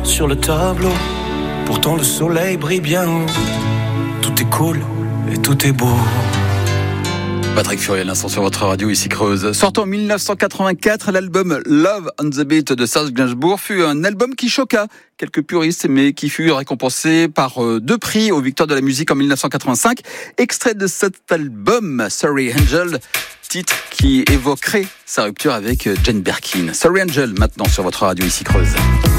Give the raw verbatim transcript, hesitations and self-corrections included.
sur le tableau. Pourtant le soleil brille bien haut. Tout est cool et tout est beau. Patrick Fiori à l'instant sur votre radio ici Creuse. Sortant en dix-neuf cent quatre-vingt-quatre, l'album Love on the Beat de Serge Gainsbourg fut un album qui choqua quelques puristes, mais qui fut récompensé par deux prix aux Victoires de la musique en dix-neuf cent quatre-vingt-cinq. Extrait de cet album, Sorry Angel, titre qui évoquerait sa rupture avec Jane Birkin. Sorry Angel maintenant sur votre radio ici Creuse.